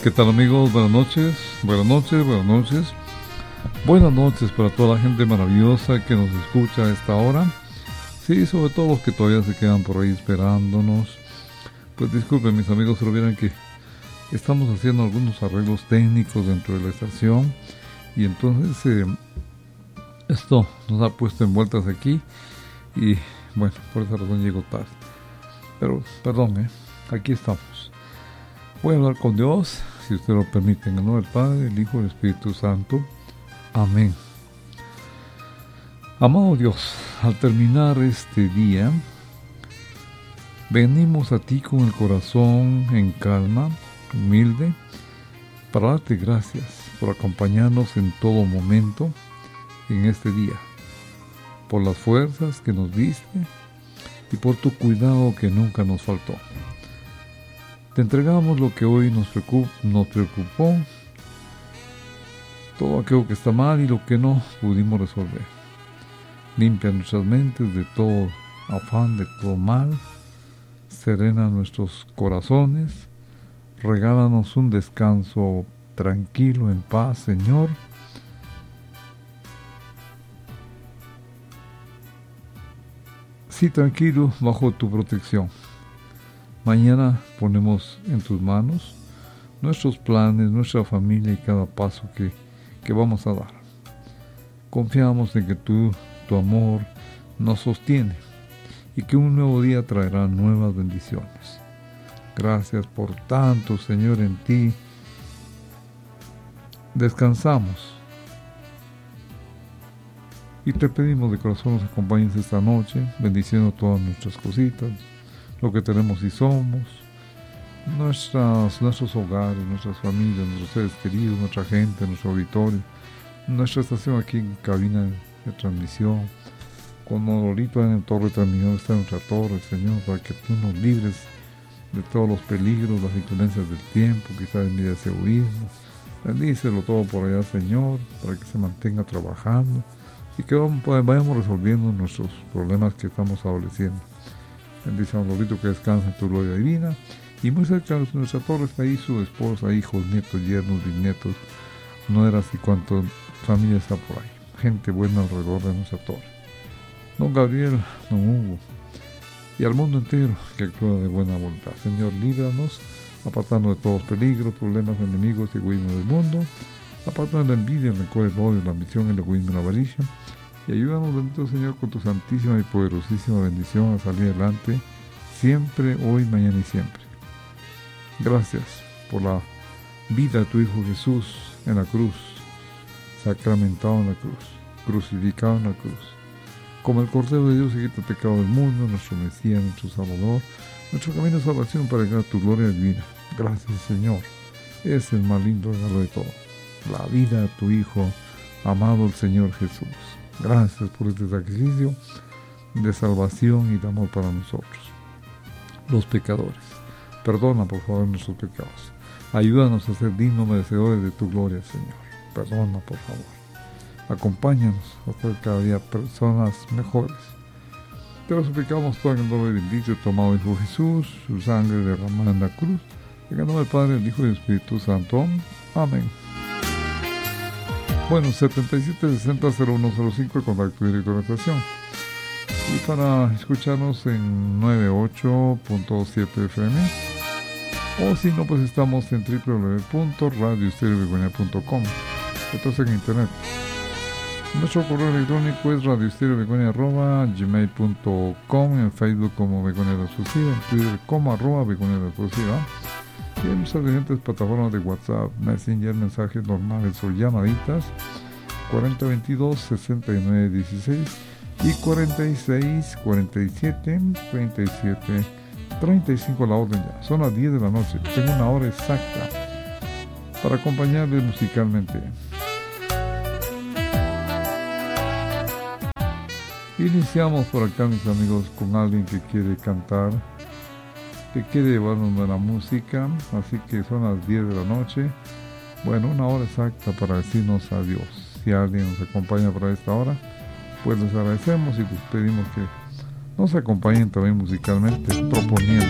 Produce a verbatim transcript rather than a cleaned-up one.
¿Qué tal, amigos? Buenas noches, buenas noches, buenas noches. Buenas noches para toda la gente maravillosa que nos escucha a esta hora. Sí, sobre todo los que todavía se quedan por ahí esperándonos. Pues disculpen, mis amigos, pero vieran que estamos haciendo algunos arreglos técnicos dentro de la estación. Y entonces eh, esto nos ha puesto en vueltas aquí. Y bueno, por esa razón llego tarde. Pero, perdón, ¿eh? Aquí estamos. Voy a hablar con Dios, si usted lo permite, en el nombre del Padre, el Hijo y el Espíritu Santo. Amén. Amado Dios, al terminar este día, venimos a ti con el corazón en calma, humilde, para darte gracias por acompañarnos en todo momento en este día, por las fuerzas que nos diste y por tu cuidado que nunca nos faltó. Te entregamos lo que hoy nos preocupó, nos preocupó, todo aquello que está mal y lo que no pudimos resolver. Limpia nuestras mentes de todo afán, de todo mal. Serena nuestros corazones. Regálanos un descanso tranquilo, en paz, Señor. Sí, tranquilo, bajo tu protección. Mañana ponemos en tus manos nuestros planes, nuestra familia y cada paso que, que vamos a dar. Confiamos en que tú, tu amor nos sostiene y que un nuevo día traerá nuevas bendiciones. Gracias por tanto, Señor, en ti descansamos. Y te pedimos de corazón nos acompañes esta noche, bendiciendo todas nuestras cositas, lo que tenemos y somos, nuestras, nuestros hogares, nuestras familias, nuestros seres queridos, nuestra gente, nuestro auditorio, nuestra estación aquí en cabina de transmisión. Con Manolito en el torre de transmisión está nuestra torre, Señor, para que tú nos libres de todos los peligros, las influencias del tiempo, quizás en ese egoísmo. Bendícelo todo por allá, Señor, para que se mantenga trabajando y que vayamos resolviendo nuestros problemas que estamos adoleciendo. Bendice a Manolito que descansa en tu gloria divina. Y muy cerca de nuestra torre está ahí su esposa, hijos, nietos, yernos, bisnietos, nueras y cuanto familia está por ahí. Gente buena alrededor de nuestra torre. Don Gabriel, don Hugo y al mundo entero que actúa de buena voluntad. Señor, líbranos, apartando de todos peligros, problemas, enemigos y egoísmo del mundo, apartando de la envidia, el rencor, el odio, la ambición, el egoísmo y la avaricia. Y ayúdanos, bendito Señor, con tu santísima y poderosísima bendición a salir adelante, siempre, hoy, mañana y siempre. Gracias por la vida de tu Hijo Jesús en la cruz, sacramentado en la cruz, crucificado en la cruz. Como el Cordero de Dios que quita el pecado del mundo, nuestro Mesías, nuestro Salvador, nuestro camino de salvación para llegar a tu gloria divina. Gracias, Señor. Es el más lindo regalo de todo. La vida de tu Hijo, amado el Señor Jesús. Gracias por este sacrificio de salvación y de amor para nosotros, los pecadores. Perdona, por favor, nuestros pecados. Ayúdanos a ser dignos merecedores de tu gloria, Señor. Perdona, por favor. Acompáñanos a ser cada día personas mejores. Te lo suplicamos todo en el nombre bendito de tu amado Hijo Jesús, su sangre derramada en la cruz, en el nombre del Padre, el Hijo y el Espíritu Santo. Amén. Bueno, setenta y siete sesenta cero uno cero cinco, el contacto directo de la estación. Y para escucharnos en noventa y ocho punto siete F M, o si no, pues estamos en w w w punto radio estéreo begonia punto com. Entonces en internet. Nuestro correo electrónico es radio estéreo begonia arroba gmail punto com, en Facebook como Begonia La Exclusiva, en Twitter como arroba Begonia La Exclusiva. Y en nuestras diferentes plataformas de WhatsApp, Messenger, mensajes normales o llamaditas, cuarenta veintidós sesenta y nueve dieciséis y cuarenta y seis cuarenta y siete treinta y siete treinta y cinco la orden ya. Son las diez de la noche. Tengo una hora exacta para acompañarles musicalmente. Iniciamos por acá, mis amigos, con alguien que quiere cantar, que quiere llevarnos de la música, así que son las diez de la noche. Bueno, una hora exacta para decirnos adiós. Si alguien nos acompaña para esta hora, pues les agradecemos y les pedimos que nos acompañen también musicalmente, proponiendo